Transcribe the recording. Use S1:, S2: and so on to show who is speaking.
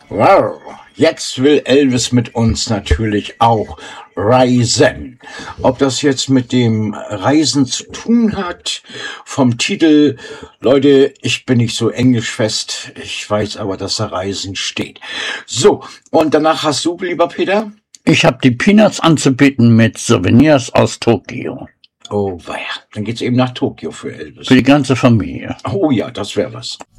S1: Wow, jetzt will Elvis mit uns natürlich auch reisen. Ob das jetzt mit dem Reisen zu tun hat, vom Titel, Leute, ich bin nicht so englischfest, ich weiß aber, dass da Reisen steht. So, und danach hast du, lieber Peter?
S2: Ich habe die Peanuts anzubieten mit Souvenirs aus Tokio.
S1: Oh weia, dann geht's eben nach Tokio für Elvis.
S2: Für die ganze Familie.
S1: Oh ja, das wäre was.